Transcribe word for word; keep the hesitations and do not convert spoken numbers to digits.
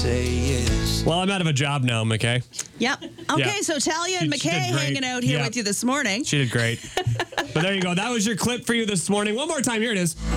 say yes. Well, I'm out of a job now, McKay. Yep. Okay, Yeah. so Talia and She- she McKay did great. hanging out here Yeah. with you this morning. She did great. But there you go. That was your clip for you this morning. One more time. Here it is.